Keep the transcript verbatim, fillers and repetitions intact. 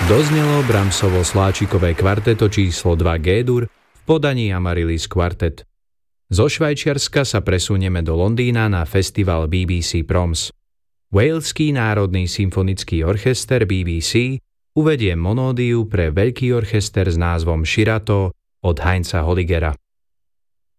Doznelo Brahmsovo sláčikové kvarteto číslo dva G-dur v podaní Amaryllis Quartet. Zo Švajčiarska sa presunieme do Londýna na festival bé bé cé Proms. Waleský národný symfonický orchester bé bé cé uvedie monódiu pre veľký orchester s názvom Shirato od Heinza Holligera.